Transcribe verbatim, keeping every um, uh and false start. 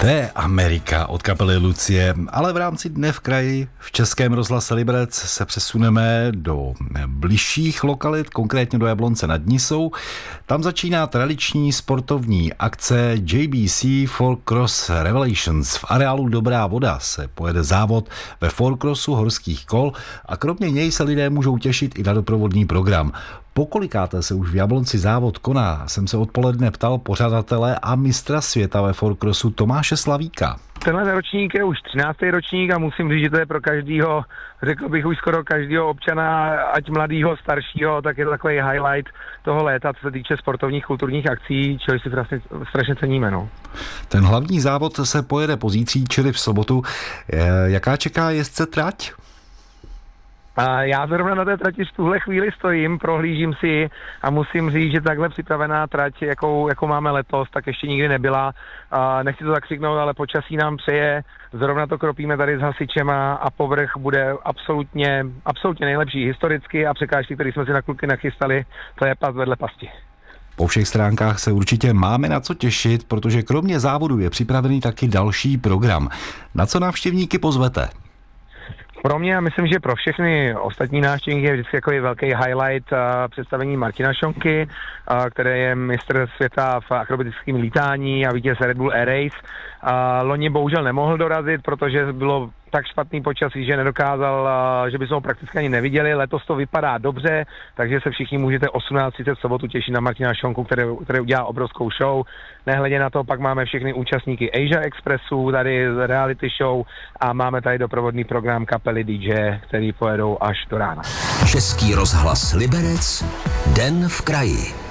To je Amerika od kapely Lucie, ale v rámci Dne v kraji v Českém rozhlase Liberec se přesuneme do bližších lokalit, konkrétně do Jablonce nad Nisou. Tam začíná tradiční sportovní akce J B C Four Cross Revelations. V areálu Dobrá voda se pojede závod ve fourcrossu horských kol a kromě něj se lidé můžou těšit i na doprovodný program. Pokolikáté se už v Jablonci závod koná, jsem se odpoledne ptal pořadatele a mistra světa ve fourcrossu Tomáše Slavíka. Tenhle ročník je už třináctý ročník a musím říct, že to je pro každýho, řekl bych už skoro každýho občana, ať mladýho, staršího, tak je to takový highlight toho léta, co se týče sportovních kulturních akcí, čili si strašně, strašně ceníme. No. Ten hlavní závod se pojede pozítří, čili v sobotu. Jaká čeká jezdce trať? A já zrovna na té trati v tuhle chvíli stojím, prohlížím si a musím říct, že takhle připravená trať, jakou, jakou máme letos, tak ještě nikdy nebyla. A nechci to zakřiknout, ale počasí nám přeje, zrovna to kropíme tady s hasičema a povrch bude absolutně, absolutně nejlepší historicky a překážky, které jsme si na kluky nachystali, to je pas vedle pasti. Po všech stránkách se určitě máme na co těšit, protože kromě závodu je připravený taky další program. Na co návštěvníky pozvete? Pro mě a myslím, že pro všechny ostatní návštěvníky je vždycky takový velký highlight uh, představení Martina Šonky, uh, který je mistr světa v akrobatickém lítání a vítěz Red Bull Air Race. Uh, loni bohužel nemohl dorazit, protože bylo tak špatný počasí, že nedokázal, uh, že bychom ho prakticky ani neviděli. Letos to vypadá dobře, takže se všichni můžete osmnáct třicet v sobotu těšit na Martina Šonku, který, který udělá obrovskou show. Nehledě na to, pak máme všechny účastníky Asia Expressu, tady reality show a máme tady doprovodný program kapely D J, který pojedou až do rána. Český rozhlas Liberec, Den v kraji.